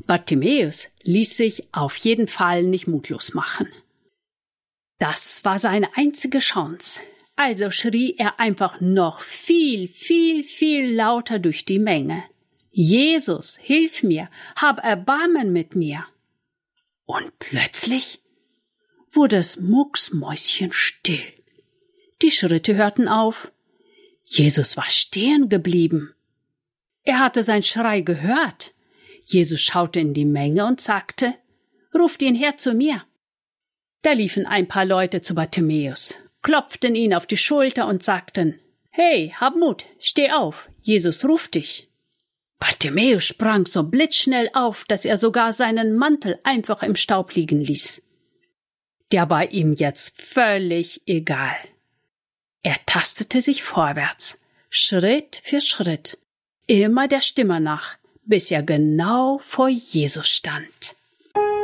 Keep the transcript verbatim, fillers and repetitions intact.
Bartimäus ließ sich auf jeden Fall nicht mutlos machen. Das war seine einzige Chance. Also schrie er einfach noch viel, viel, viel lauter durch die Menge. Jesus, hilf mir, hab Erbarmen mit mir. Und plötzlich wurde es mucksmäuschenstill. Die Schritte hörten auf. Jesus war stehen geblieben. Er hatte sein Schrei gehört. Jesus schaute in die Menge und sagte, »Ruft ihn her zu mir.« Da liefen ein paar Leute zu Bartimäus, klopften ihn auf die Schulter und sagten, »Hey, hab Mut, steh auf, Jesus ruft dich.« Bartimäus sprang so blitzschnell auf, dass er sogar seinen Mantel einfach im Staub liegen ließ. Der war ihm jetzt völlig egal. Er tastete sich vorwärts, Schritt für Schritt, immer der Stimme nach, bis er genau vor Jesus stand.